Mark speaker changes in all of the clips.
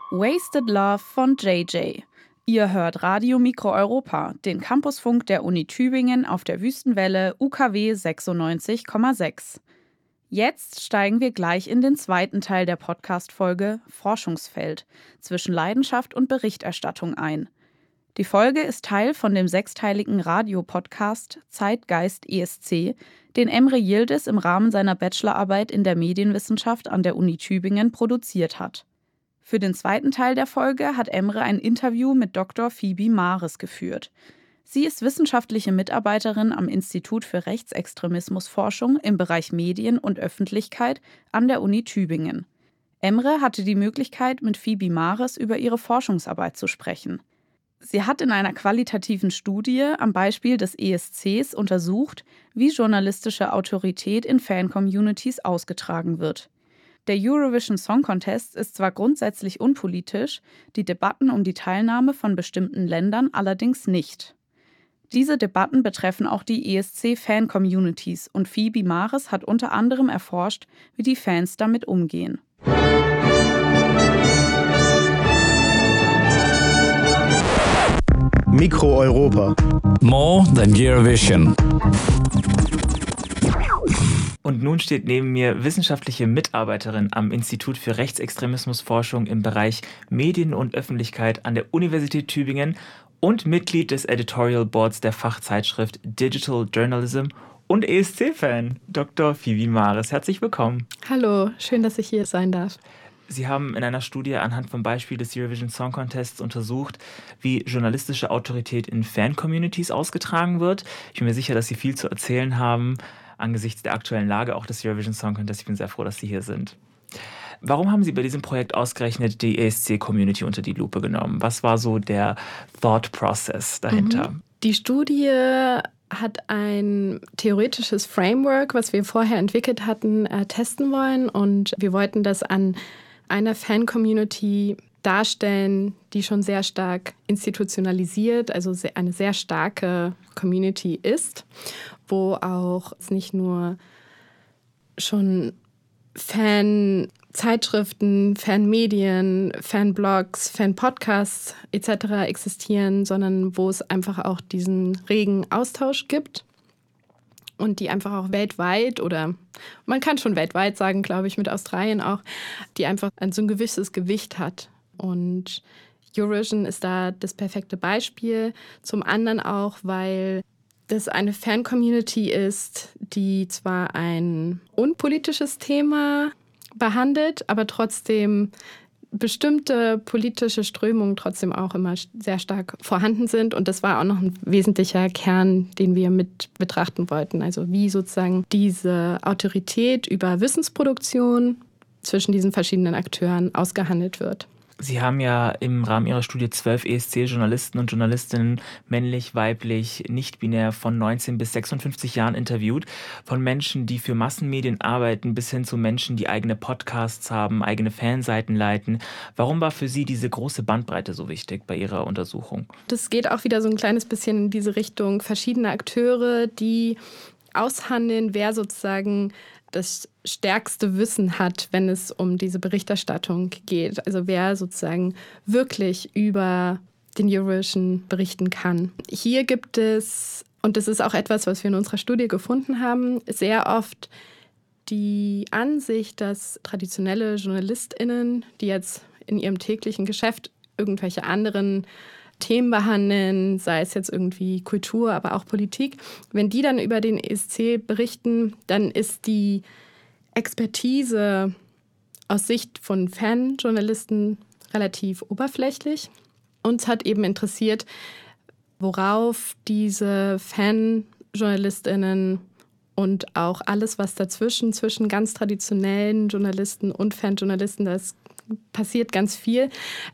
Speaker 1: Wasted Love von JJ. Ihr hört Radio Mikro Europa, den Campusfunk der Uni Tübingen auf der Wüstenwelle UKW 96,6. Jetzt steigen wir gleich in den zweiten Teil der Podcast-Folge Forschungsfeld zwischen Leidenschaft und Berichterstattung ein. Die Folge ist Teil von dem sechsteiligen Radiopodcast Zeitgeist ESC, den Emre Yildiz im Rahmen seiner Bachelorarbeit in der Medienwissenschaft an der Uni Tübingen produziert hat. Für den zweiten Teil der Folge hat Emre ein Interview mit Dr. Phoebe Mares geführt. Sie ist wissenschaftliche Mitarbeiterin am Institut für Rechtsextremismusforschung im Bereich Medien und Öffentlichkeit an der Uni Tübingen. Emre hatte die Möglichkeit, mit Phoebe Mares über ihre Forschungsarbeit zu sprechen. Sie hat in einer qualitativen Studie am Beispiel des ESCs untersucht, wie journalistische Autorität in Fan-Communities ausgetragen wird. Der Eurovision Song Contest ist zwar grundsätzlich unpolitisch, die Debatten um die Teilnahme von bestimmten Ländern allerdings nicht. Diese Debatten betreffen auch die ESC-Fan-Communities und Phoebe Mares hat unter anderem erforscht, wie die Fans damit umgehen.
Speaker 2: Mikro Europa.
Speaker 3: More than Eurovision.
Speaker 4: Und nun steht neben mir wissenschaftliche Mitarbeiterin am Institut für Rechtsextremismusforschung im Bereich Medien und Öffentlichkeit an der Universität Tübingen und Mitglied des Editorial Boards der Fachzeitschrift Digital Journalism und ESC-Fan, Dr. Phoebe Mares. Herzlich willkommen.
Speaker 5: Hallo, schön, dass ich hier sein darf.
Speaker 4: Sie haben in einer Studie anhand vom Beispiel des Eurovision Song Contests untersucht, wie journalistische Autorität in Fan-Communities ausgetragen wird. Ich bin mir sicher, dass Sie viel zu erzählen haben angesichts der aktuellen Lage auch des Eurovision Song Contest. Ich bin sehr froh, dass Sie hier sind. Warum haben Sie bei diesem Projekt ausgerechnet die ESC-Community unter die Lupe genommen? Was war so der Thought Process dahinter?
Speaker 5: Die Studie hat ein theoretisches Framework, was wir vorher entwickelt hatten, testen wollen. Und wir wollten das an einer Fan-Community darstellen, die schon sehr stark institutionalisiert, also eine sehr starke Community ist, wo auch nicht nur schon Fanzeitschriften, Fanmedien, Fanblogs, Fanpodcasts etc. existieren, sondern wo es einfach auch diesen regen Austausch gibt und die einfach auch weltweit oder man kann schon weltweit sagen, glaube ich, mit Australien auch, die einfach so ein gewisses Gewicht hat. Und Eurovision ist da das perfekte Beispiel. Zum anderen auch, weil das eine Fan-Community ist, die zwar ein unpolitisches Thema behandelt, aber trotzdem bestimmte politische Strömungen trotzdem auch immer sehr stark vorhanden sind. Und das war auch noch ein wesentlicher Kern, den wir mit betrachten wollten. Also wie sozusagen diese Autorität über Wissensproduktion zwischen diesen verschiedenen Akteuren ausgehandelt wird.
Speaker 4: Sie haben ja im Rahmen Ihrer Studie 12 ESC-Journalisten und Journalistinnen, männlich, weiblich, nicht-binär, von 19 bis 56 Jahren interviewt. Von Menschen, die für Massenmedien arbeiten, bis hin zu Menschen, die eigene Podcasts haben, eigene Fanseiten leiten. Warum war für Sie diese große Bandbreite so wichtig bei Ihrer Untersuchung?
Speaker 5: Das geht auch wieder so ein kleines bisschen in diese Richtung. Verschiedene Akteure, die aushandeln, wer sozusagen das stärkste Wissen hat, wenn es um diese Berichterstattung geht. Also wer sozusagen wirklich über den Eurovision berichten kann. Hier gibt es, und das ist auch etwas, was wir in unserer Studie gefunden haben, sehr oft die Ansicht, dass traditionelle JournalistInnen, die jetzt in ihrem täglichen Geschäft irgendwelche anderen Themen behandeln, sei es jetzt irgendwie Kultur, aber auch Politik. Wenn die dann über den ESC berichten, dann ist die Expertise aus Sicht von Fanjournalisten relativ oberflächlich. Uns hat eben interessiert, worauf diese Fanjournalistinnen und auch alles, was dazwischen, zwischen ganz traditionellen Journalisten und Fanjournalisten, das passiert ganz viel,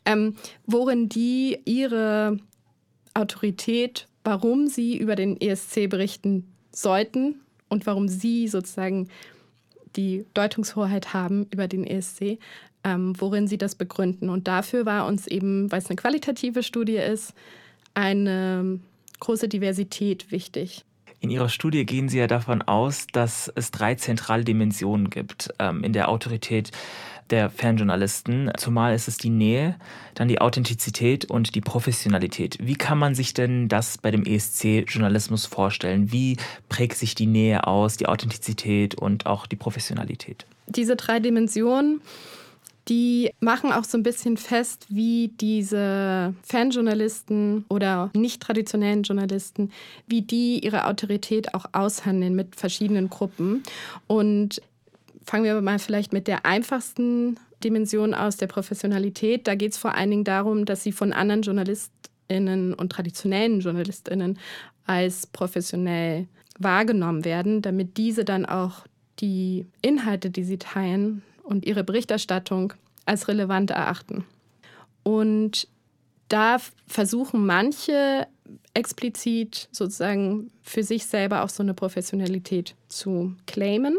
Speaker 5: worin die ihre Autorität, warum sie über den ESC berichten sollten und warum sie sozusagen die Deutungshoheit haben über den ESC, worin sie das begründen. Und dafür war uns eben, weil es eine qualitative Studie ist, eine große Diversität wichtig.
Speaker 4: In Ihrer Studie gehen Sie ja davon aus, dass es 3 zentrale Dimensionen gibt in der Autorität der Fanjournalisten. Zumal ist es die Nähe, dann die Authentizität und die Professionalität. Wie kann man sich denn das bei dem ESC-Journalismus vorstellen? Wie prägt sich die Nähe aus, die Authentizität und auch die Professionalität?
Speaker 5: Diese 3 Dimensionen, die machen auch so ein bisschen fest, wie diese Fanjournalisten oder nicht traditionellen Journalisten, wie die ihre Autorität auch aushandeln mit verschiedenen Gruppen. Und fangen wir mal vielleicht mit der einfachsten Dimension aus, der Professionalität. Da geht es vor allen Dingen darum, dass sie von anderen JournalistInnen und traditionellen JournalistInnen als professionell wahrgenommen werden, damit diese dann auch die Inhalte, die sie teilen, und ihre Berichterstattung als relevant erachten. Und da versuchen manche explizit sozusagen für sich selber auch so eine Professionalität zu claimen.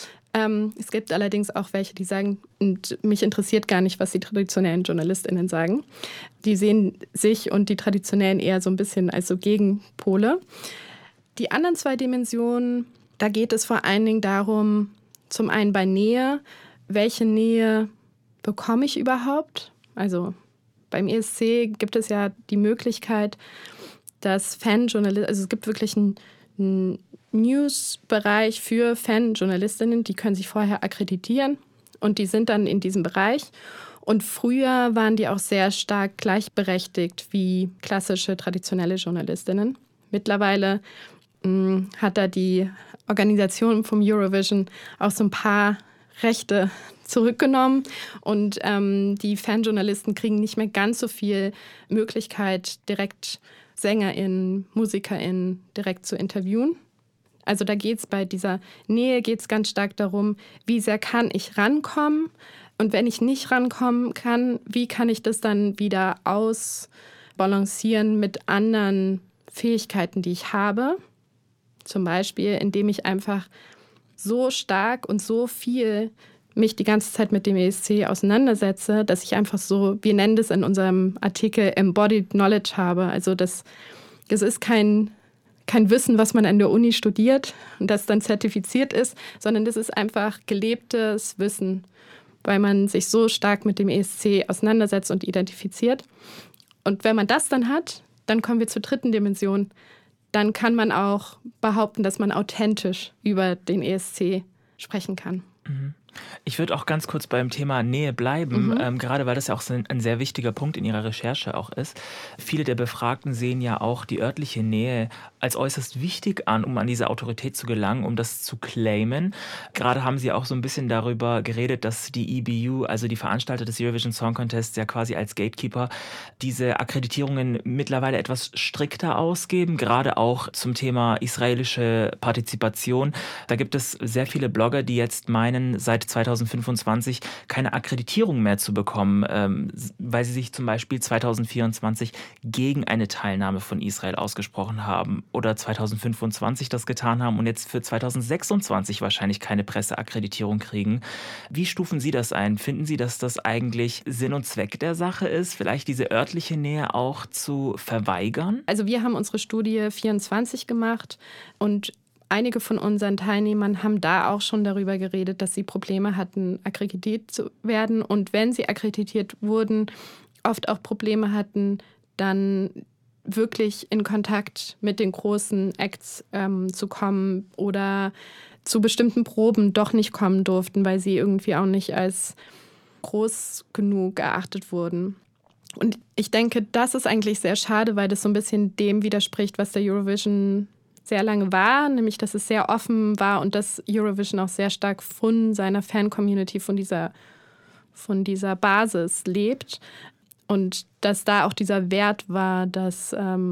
Speaker 5: Es gibt allerdings auch welche, die sagen, und mich interessiert gar nicht, was die traditionellen JournalistInnen sagen. Die sehen sich und die Traditionellen eher so ein bisschen als so Gegenpole. Die anderen 2 Dimensionen, da geht es vor allen Dingen darum, zum einen bei Nähe, welche Nähe bekomme ich überhaupt? Also beim ESC gibt es ja die Möglichkeit, dass Fanjournalisten, also es gibt wirklich einen News-Bereich für Fanjournalistinnen, die können sich vorher akkreditieren und die sind dann in diesem Bereich. Und früher waren die auch sehr stark gleichberechtigt wie klassische, traditionelle Journalistinnen. Mittlerweile hat da die Organisation vom Eurovision auch so ein paar Rechte zurückgenommen und die Fanjournalisten kriegen nicht mehr ganz so viel Möglichkeit, direkt SängerInnen, MusikerInnen direkt zu interviewen. Also da geht es bei dieser Nähe geht's ganz stark darum, wie sehr kann ich rankommen und wenn ich nicht rankommen kann, wie kann ich das dann wieder ausbalancieren mit anderen Fähigkeiten, die ich habe. Zum Beispiel, indem ich einfach so stark und so viel mich die ganze Zeit mit dem ESC auseinandersetze, dass ich einfach so, wir nennen das in unserem Artikel Embodied Knowledge habe. Also das ist kein Wissen, was man an der Uni studiert und das dann zertifiziert ist, sondern das ist einfach gelebtes Wissen, weil man sich so stark mit dem ESC auseinandersetzt und identifiziert. Und wenn man das dann hat, dann kommen wir zur 3. Dimension. Dann kann man auch behaupten, dass man authentisch über den ESC sprechen kann.
Speaker 4: Ich würde auch ganz kurz beim Thema Nähe bleiben, gerade weil das ja auch so ein sehr wichtiger Punkt in Ihrer Recherche auch ist. Viele der Befragten sehen ja auch die örtliche Nähe als äußerst wichtig an, um an diese Autorität zu gelangen, um das zu claimen. Gerade haben Sie auch so ein bisschen darüber geredet, dass die EBU, also die Veranstalter des Eurovision Song Contests, ja quasi als Gatekeeper diese Akkreditierungen mittlerweile etwas strikter ausgeben, gerade auch zum Thema israelische Partizipation. Da gibt es sehr viele Blogger, die jetzt meinen, seit 2025 keine Akkreditierung mehr zu bekommen, weil sie sich zum Beispiel 2024 gegen eine Teilnahme von Israel ausgesprochen haben oder 2025 das getan haben und jetzt für 2026 wahrscheinlich keine Presseakkreditierung kriegen. Wie stufen Sie das ein? Finden Sie, dass das eigentlich Sinn und Zweck der Sache ist, vielleicht diese örtliche Nähe auch zu verweigern?
Speaker 5: Also wir haben unsere Studie 24 gemacht und einige von unseren Teilnehmern haben da auch schon darüber geredet, dass sie Probleme hatten, akkreditiert zu werden. Und wenn sie akkreditiert wurden, oft auch Probleme hatten, dann wirklich in Kontakt mit den großen Acts zu kommen oder zu bestimmten Proben doch nicht kommen durften, weil sie irgendwie auch nicht als groß genug erachtet wurden. Und ich denke, das ist eigentlich sehr schade, weil das so ein bisschen dem widerspricht, was der Eurovision sehr lange war, nämlich dass es sehr offen war und dass Eurovision auch sehr stark von seiner Fan-Community, von dieser Basis lebt. Und dass da auch dieser Wert war, dass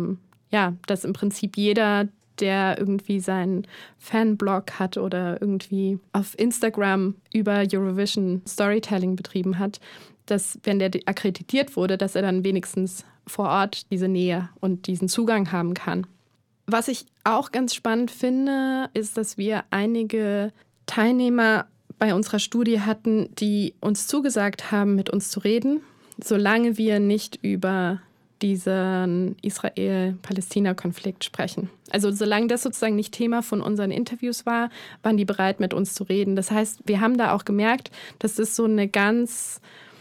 Speaker 5: im Prinzip jeder, der irgendwie seinen Fanblog hat oder irgendwie auf Instagram über Eurovision Storytelling betrieben hat, dass, wenn der akkreditiert wurde, dass er dann wenigstens vor Ort diese Nähe und diesen Zugang haben kann. Was ich auch ganz spannend finde, ist, dass wir einige Teilnehmer bei unserer Studie hatten, die uns zugesagt haben, mit uns zu reden, solange wir nicht über diesen Israel-Palästina-Konflikt sprechen. Also solange das sozusagen nicht Thema von unseren Interviews war, waren die bereit, mit uns zu reden. Das heißt, wir haben da auch gemerkt, dass es so eine ganz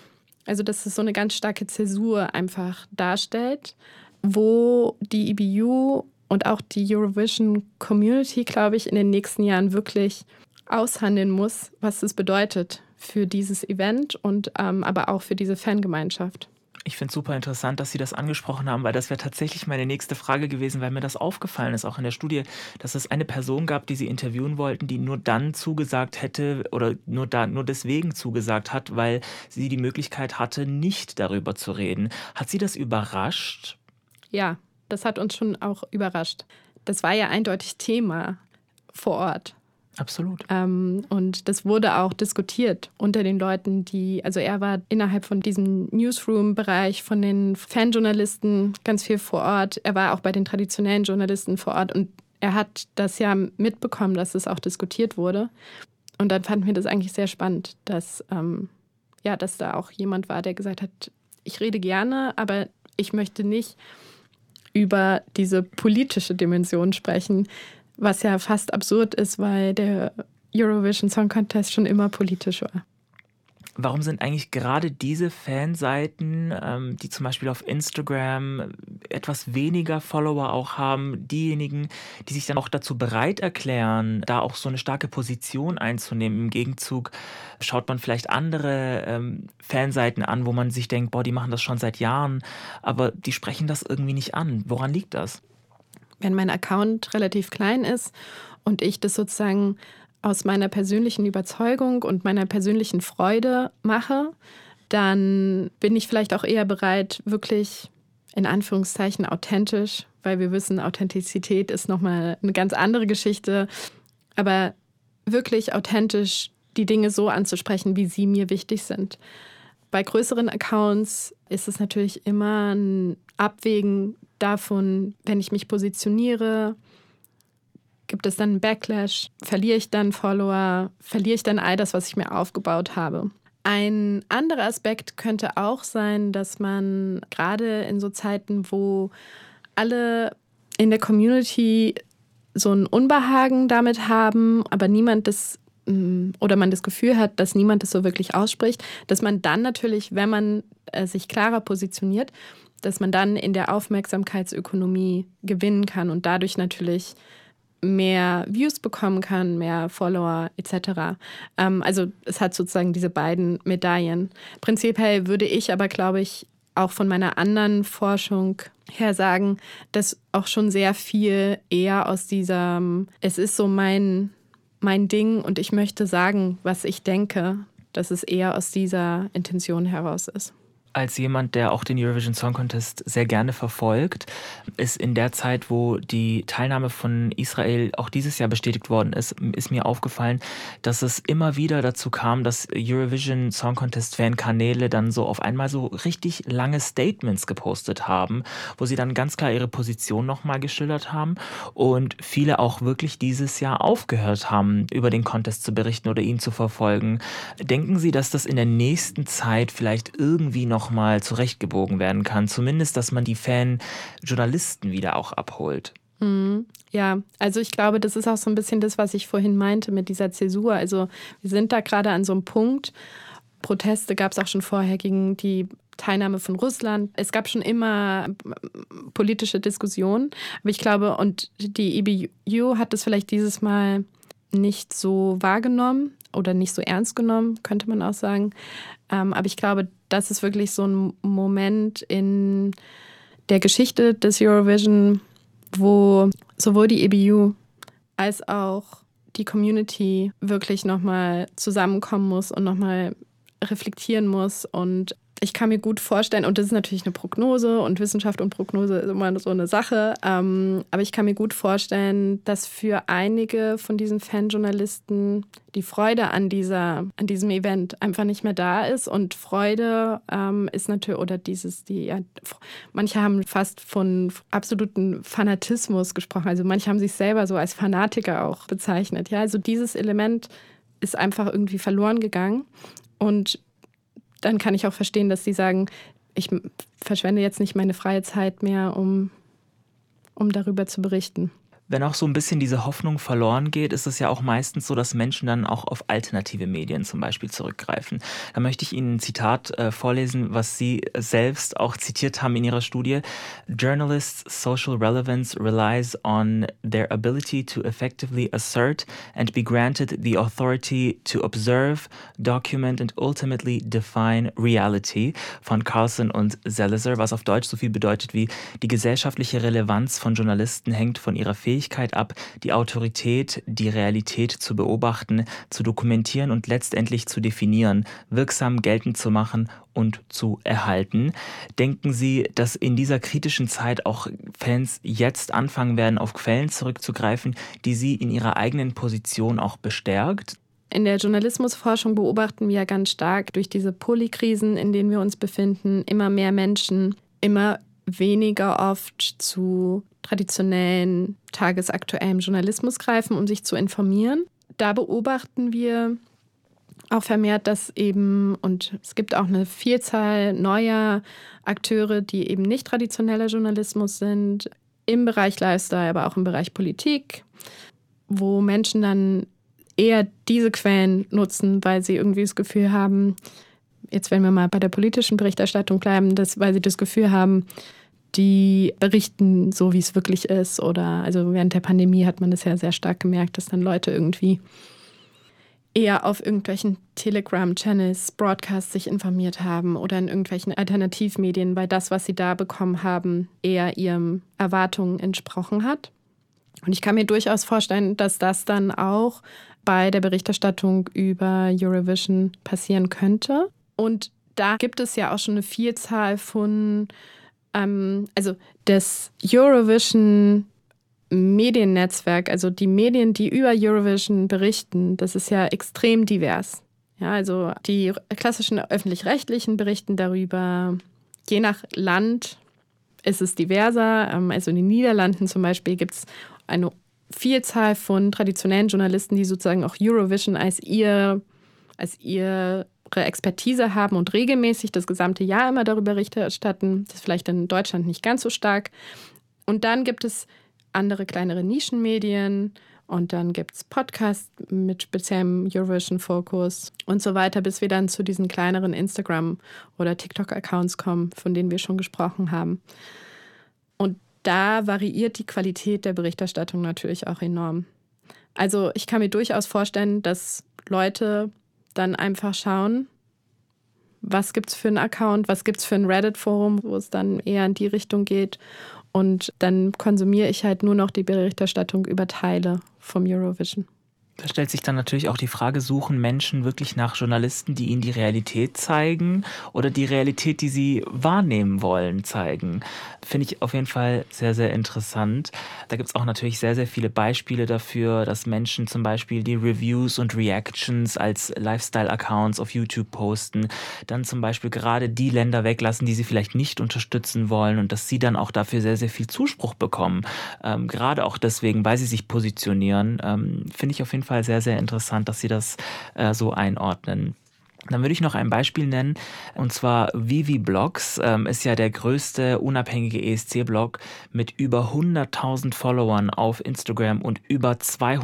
Speaker 5: starke Zäsur einfach darstellt, wo die EBU und auch die Eurovision-Community, glaube ich, in den nächsten Jahren wirklich aushandeln muss, was es bedeutet für dieses Event und aber auch für diese Fangemeinschaft.
Speaker 4: Ich finde es super interessant, dass Sie das angesprochen haben, weil das wäre tatsächlich meine nächste Frage gewesen, weil mir das aufgefallen ist, auch in der Studie, dass es eine Person gab, die Sie interviewen wollten, die nur dann zugesagt hätte oder nur deswegen zugesagt hat, weil sie die Möglichkeit hatte, nicht darüber zu reden. Hat Sie das überrascht?
Speaker 5: Ja, das hat uns schon auch überrascht. Das war ja eindeutig Thema vor Ort.
Speaker 4: Absolut.
Speaker 5: Und das wurde auch diskutiert unter den Leuten, also er war innerhalb von diesem Newsroom-Bereich von den Fanjournalisten ganz viel vor Ort. Er war auch bei den traditionellen Journalisten vor Ort und er hat das ja mitbekommen, dass es auch diskutiert wurde. Und dann fanden wir das eigentlich sehr spannend, dass da auch jemand war, der gesagt hat, ich rede gerne, aber ich möchte nicht über diese politische Dimension sprechen, was ja fast absurd ist, weil der Eurovision Song Contest schon immer politisch war.
Speaker 4: Warum sind eigentlich gerade diese Fanseiten, die zum Beispiel auf Instagram etwas weniger Follower auch haben, diejenigen, die sich dann auch dazu bereit erklären, da auch so eine starke Position einzunehmen? Im Gegenzug schaut man vielleicht andere Fanseiten an, wo man sich denkt, boah, die machen das schon seit Jahren, aber die sprechen das irgendwie nicht an. Woran liegt das?
Speaker 5: Wenn mein Account relativ klein ist und ich das sozusagen aus meiner persönlichen Überzeugung und meiner persönlichen Freude mache, dann bin ich vielleicht auch eher bereit, wirklich in Anführungszeichen authentisch, weil wir wissen, Authentizität ist nochmal eine ganz andere Geschichte, aber wirklich authentisch die Dinge so anzusprechen, wie sie mir wichtig sind. Bei größeren Accounts ist es natürlich immer ein Abwägen davon, wenn ich mich positioniere, gibt es dann einen Backlash, verliere ich dann Follower, verliere ich dann all das, was ich mir aufgebaut habe. Ein anderer Aspekt könnte auch sein, dass man gerade in so Zeiten, wo alle in der Community so ein Unbehagen damit haben, aber niemand das oder man das Gefühl hat, dass niemand das so wirklich ausspricht, dass man dann natürlich, wenn man sich klarer positioniert, dass man dann in der Aufmerksamkeitsökonomie gewinnen kann und dadurch natürlich mehr Views bekommen kann, mehr Follower etc. Also es hat sozusagen diese beiden Medaillen. Prinzipiell würde ich aber, glaube ich, auch von meiner anderen Forschung her sagen, dass auch schon sehr viel eher aus dieser, es ist so mein Ding und ich möchte sagen, was ich denke, dass es eher aus dieser Intention heraus ist.
Speaker 4: Als jemand, der auch den Eurovision Song Contest sehr gerne verfolgt, ist in der Zeit, wo die Teilnahme von Israel auch dieses Jahr bestätigt worden ist mir aufgefallen, dass es immer wieder dazu kam, dass Eurovision Song Contest Fankanäle dann so auf einmal so richtig lange Statements gepostet haben, wo sie dann ganz klar ihre Position nochmal geschildert haben und viele auch wirklich dieses Jahr aufgehört haben, über den Contest zu berichten oder ihn zu verfolgen. Denken Sie, dass das in der nächsten Zeit vielleicht irgendwie noch mal zurechtgebogen werden kann. Zumindest, dass man die Fan-Journalisten wieder auch abholt.
Speaker 5: Ja, also ich glaube, das ist auch so ein bisschen das, was ich vorhin meinte mit dieser Zäsur. Also wir sind da gerade an so einem Punkt. Proteste gab es auch schon vorher gegen die Teilnahme von Russland. Es gab schon immer politische Diskussionen. Aber ich glaube, und die EBU hat das vielleicht dieses Mal nicht so wahrgenommen oder nicht so ernst genommen, könnte man auch sagen. Aber ich glaube, das ist wirklich so ein Moment in der Geschichte des Eurovision, wo sowohl die EBU als auch die Community wirklich nochmal zusammenkommen muss und nochmal reflektieren muss. Und ich kann mir gut vorstellen, und das ist natürlich eine Prognose und Wissenschaft und Prognose ist immer so eine Sache, aber ich kann mir gut vorstellen, dass für einige von diesen Fanjournalisten die Freude an diesem Event einfach nicht mehr da ist. Und Freude ist natürlich, oder manche haben fast von absoluten Fanatismus gesprochen. Also manche haben sich selber so als Fanatiker auch bezeichnet. Ja, also dieses Element ist einfach irgendwie verloren gegangen. Und dann kann ich auch verstehen, dass sie sagen, ich verschwende jetzt nicht meine freie Zeit mehr, um darüber zu berichten.
Speaker 4: Wenn auch so ein bisschen diese Hoffnung verloren geht, ist es ja auch meistens so, dass Menschen dann auch auf alternative Medien zum Beispiel zurückgreifen. Da möchte ich Ihnen ein Zitat vorlesen, was Sie selbst auch zitiert haben in Ihrer Studie. Journalists' social relevance relies on their ability to effectively assert and be granted the authority to observe, document and ultimately define reality von Carlson und Zelizer, was auf Deutsch so viel bedeutet wie die gesellschaftliche Relevanz von Journalisten hängt von ihrer Fähigkeit ab, die Autorität, die Realität zu beobachten, zu dokumentieren und letztendlich zu definieren, wirksam geltend zu machen und zu erhalten. Denken Sie, dass in dieser kritischen Zeit auch Fans jetzt anfangen werden, auf Quellen zurückzugreifen, die sie in ihrer eigenen Position auch bestärkt?
Speaker 5: In der Journalismusforschung beobachten wir ganz stark durch diese Polykrisen, in denen wir uns befinden, immer mehr Menschen, immer weniger oft zu traditionellen, tagesaktuellem Journalismus greifen, um sich zu informieren. Da beobachten wir auch vermehrt, dass eben, und es gibt auch eine Vielzahl neuer Akteure, die eben nicht traditioneller Journalismus sind, im Bereich Lifestyle, aber auch im Bereich Politik, wo Menschen dann eher diese Quellen nutzen, weil sie irgendwie das Gefühl haben, jetzt wenn wir mal bei der politischen Berichterstattung bleiben, weil sie das Gefühl haben, die berichten so, wie es wirklich ist. Oder also während der Pandemie hat man das ja sehr stark gemerkt, dass dann Leute irgendwie eher auf irgendwelchen Telegram-Channels, Broadcasts sich informiert haben oder in irgendwelchen Alternativmedien, weil das, was sie da bekommen haben, eher ihren Erwartungen entsprochen hat. Und ich kann mir durchaus vorstellen, dass das dann auch bei der Berichterstattung über Eurovision passieren könnte. Und da gibt es ja auch schon eine Vielzahl von, also das Eurovision Mediennetzwerk, also die Medien, die über Eurovision berichten, das ist ja extrem divers. Ja, also die klassischen öffentlich-rechtlichen berichten darüber, je nach Land ist es diverser. Also in den Niederlanden zum Beispiel gibt es eine Vielzahl von traditionellen Journalisten, die sozusagen auch Eurovision als ihre Expertise haben und regelmäßig das gesamte Jahr immer darüber Bericht erstatten. Das ist vielleicht in Deutschland nicht ganz so stark. Und dann gibt es andere kleinere Nischenmedien und dann gibt es Podcasts mit speziellem Eurovision-Fokus und so weiter, bis wir dann zu diesen kleineren Instagram- oder TikTok-Accounts kommen, von denen wir schon gesprochen haben. Und da variiert die Qualität der Berichterstattung natürlich auch enorm. Also ich kann mir durchaus vorstellen, dass Leute dann einfach schauen, was gibt es für einen Account, was gibt es für ein Reddit-Forum, wo es dann eher in die Richtung geht. Und dann konsumiere ich halt nur noch die Berichterstattung über Teile vom Eurovision.
Speaker 4: Da stellt sich dann natürlich auch die Frage, suchen Menschen wirklich nach Journalisten, die ihnen die Realität zeigen oder die Realität, die sie wahrnehmen wollen, zeigen? Finde ich auf jeden Fall sehr, sehr interessant. Da gibt es auch natürlich sehr, sehr viele Beispiele dafür, dass Menschen zum Beispiel die Reviews und Reactions als Lifestyle-Accounts auf YouTube posten, dann zum Beispiel gerade die Länder weglassen, die sie vielleicht nicht unterstützen wollen und dass sie dann auch dafür sehr, sehr viel Zuspruch bekommen. Gerade auch deswegen, weil sie sich positionieren, finde ich auf jeden Fall sehr, sehr interessant, dass Sie das so einordnen. Dann würde ich noch ein Beispiel nennen, und zwar Vivi Blogs ist ja der größte unabhängige ESC-Blog mit über 100.000 Followern auf Instagram und über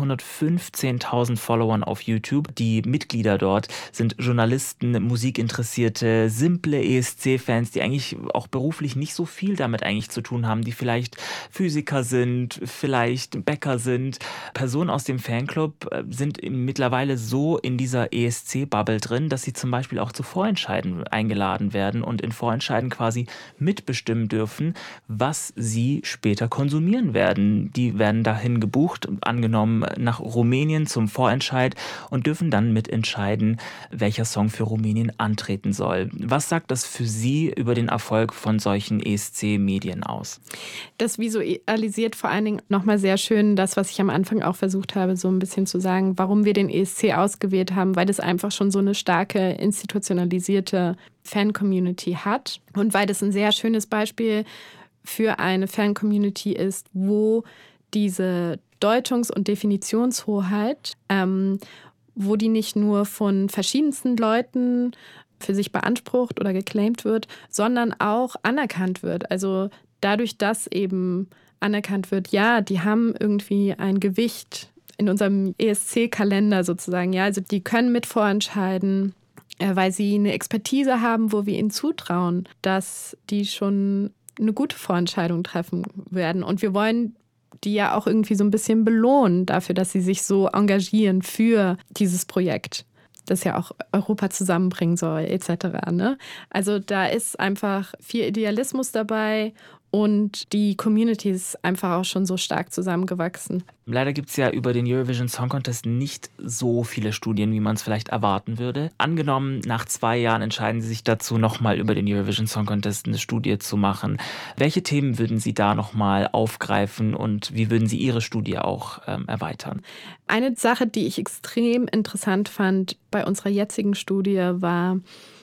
Speaker 4: 215.000 Followern auf YouTube. Die Mitglieder dort sind Journalisten, Musikinteressierte, simple ESC-Fans, die eigentlich auch beruflich nicht so viel damit eigentlich zu tun haben, die vielleicht Physiker sind, vielleicht Bäcker sind. Personen aus dem Fanclub sind mittlerweile so in dieser ESC-Bubble drin, dass sie zum Beispiel auch zu Vorentscheiden eingeladen werden und in Vorentscheiden quasi mitbestimmen dürfen, was sie später konsumieren werden. Die werden dahin gebucht, angenommen nach Rumänien zum Vorentscheid und dürfen dann mitentscheiden, welcher Song für Rumänien antreten soll. Was sagt das für Sie über den Erfolg von solchen ESC-Medien aus?
Speaker 5: Das visualisiert vor allen Dingen nochmal sehr schön das, was ich am Anfang auch versucht habe, so ein bisschen zu sagen, warum wir den ESC ausgewählt haben, weil es einfach schon so eine starke institutionalisierte Fan-Community hat und weil das ein sehr schönes Beispiel für eine Fan-Community ist, wo diese Deutungs- und Definitionshoheit, wo die nicht nur von verschiedensten Leuten für sich beansprucht oder geclaimt wird, sondern auch anerkannt wird. Also dadurch, dass eben anerkannt wird, ja, die haben irgendwie ein Gewicht in unserem ESC-Kalender sozusagen. Ja, also die können mit vorentscheiden, weil sie eine Expertise haben, wo wir ihnen zutrauen, dass die schon eine gute Vorentscheidung treffen werden. Und wir wollen die ja auch irgendwie so ein bisschen belohnen dafür, dass sie sich so engagieren für dieses Projekt, das ja auch Europa zusammenbringen soll, etc. Ne? Also da ist einfach viel Idealismus dabei und die Community ist einfach auch schon so stark zusammengewachsen.
Speaker 4: Leider gibt es ja über den Eurovision Song Contest nicht so viele Studien, wie man es vielleicht erwarten würde. Angenommen, nach 2 Jahren entscheiden Sie sich dazu, nochmal über den Eurovision Song Contest eine Studie zu machen. Welche Themen würden Sie da nochmal aufgreifen und wie würden Sie Ihre Studie auch erweitern?
Speaker 5: Eine Sache, die ich extrem interessant fand bei unserer jetzigen Studie, war,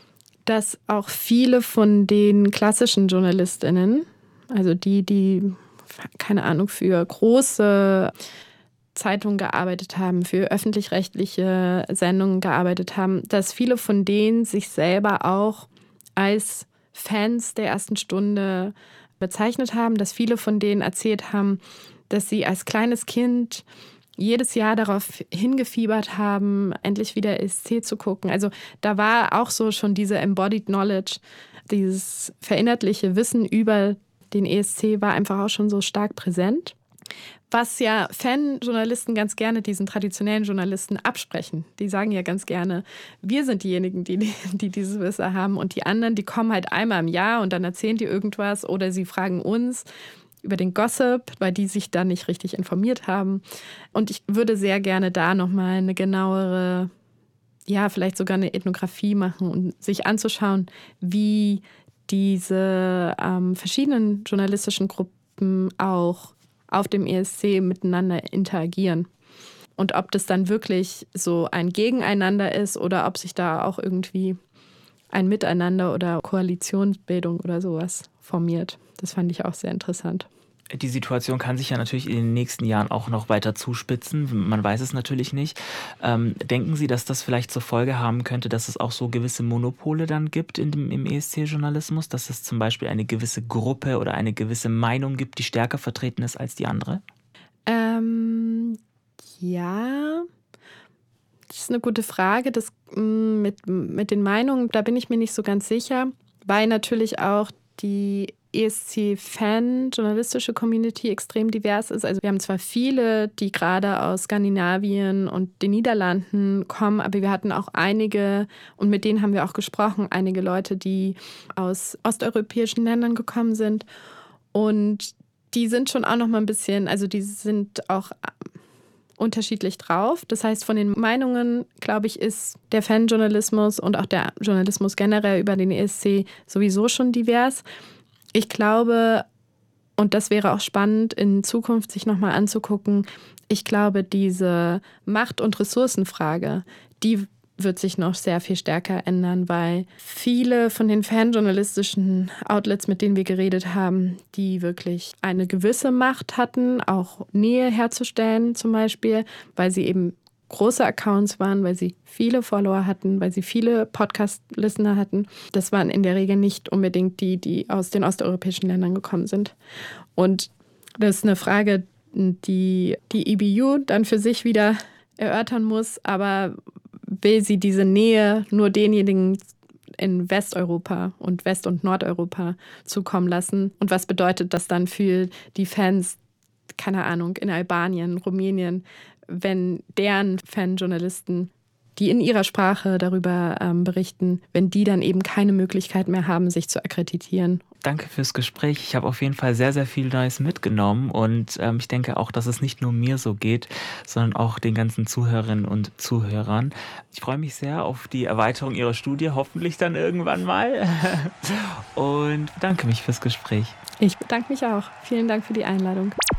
Speaker 5: dass auch viele von den klassischen JournalistInnen, also die, keine Ahnung, für große Zeitungen gearbeitet haben, für öffentlich-rechtliche Sendungen gearbeitet haben, dass viele von denen sich selber auch als Fans der ersten Stunde bezeichnet haben, dass viele von denen erzählt haben, dass sie als kleines Kind jedes Jahr darauf hingefiebert haben, endlich wieder ESC zu gucken. Also da war auch so schon diese Embodied Knowledge, dieses verinnerlichte Wissen über den ESC war einfach auch schon so stark präsent. Was ja Fanjournalisten ganz gerne diesen traditionellen Journalisten absprechen. Die sagen ja ganz gerne, wir sind diejenigen, die dieses Wissen haben und die anderen, die kommen halt einmal im Jahr und dann erzählen die irgendwas oder sie fragen uns über den Gossip, weil die sich da nicht richtig informiert haben. Und ich würde sehr gerne da nochmal eine genauere, ja, vielleicht sogar eine Ethnographie machen und sich anzuschauen, wie diese verschiedenen journalistischen Gruppen auch auf dem ESC miteinander interagieren. Und ob das dann wirklich so ein Gegeneinander ist oder ob sich da auch irgendwie ein Miteinander oder Koalitionsbildung oder sowas formiert. Das fand ich auch sehr interessant.
Speaker 4: Die Situation kann sich ja natürlich in den nächsten Jahren auch noch weiter zuspitzen. Man weiß es natürlich nicht. Denken Sie, dass das vielleicht zur Folge haben könnte, dass es auch so gewisse Monopole dann gibt im ESC-Journalismus? Dass es zum Beispiel eine gewisse Gruppe oder eine gewisse Meinung gibt, die stärker vertreten ist als die andere?
Speaker 5: Ja, das ist eine gute Frage. Das mit den Meinungen, da bin ich mir nicht so ganz sicher, weil natürlich auch die ESC-Fan, journalistische Community extrem divers ist. Also wir haben zwar viele, die gerade aus Skandinavien und den Niederlanden kommen, aber wir hatten auch einige, und mit denen haben wir auch gesprochen, einige Leute, die aus osteuropäischen Ländern gekommen sind. Und die sind schon auch noch mal ein bisschen, also die sind auch unterschiedlich drauf. Das heißt, von den Meinungen, glaube ich, ist der Fanjournalismus und auch der Journalismus generell über den ESC sowieso schon divers. Ich glaube, und das wäre auch spannend, in Zukunft sich nochmal anzugucken, ich glaube, diese Macht- und Ressourcenfrage, die wird sich noch sehr viel stärker ändern, weil viele von den fanjournalistischen Outlets, mit denen wir geredet haben, die wirklich eine gewisse Macht hatten, auch Nähe herzustellen zum Beispiel, weil sie eben große Accounts waren, weil sie viele Follower hatten, weil sie viele Podcast-Listener hatten. Das waren in der Regel nicht unbedingt die aus den osteuropäischen Ländern gekommen sind. Und das ist eine Frage, die EBU dann für sich wieder erörtern muss, aber will sie diese Nähe nur denjenigen in Westeuropa und West- und Nordeuropa zukommen lassen? Und was bedeutet das dann für die Fans, keine Ahnung, in Albanien, Rumänien, wenn deren Fanjournalisten, die in ihrer Sprache darüber berichten, wenn die dann eben keine Möglichkeit mehr haben, sich zu akkreditieren?
Speaker 4: Danke fürs Gespräch. Ich habe auf jeden Fall sehr, sehr viel Neues mitgenommen und ich denke auch, dass es nicht nur mir so geht, sondern auch den ganzen Zuhörerinnen und Zuhörern. Ich freue mich sehr auf die Erweiterung Ihrer Studie, hoffentlich dann irgendwann mal, und bedanke mich fürs Gespräch.
Speaker 5: Ich bedanke mich auch. Vielen Dank für die Einladung.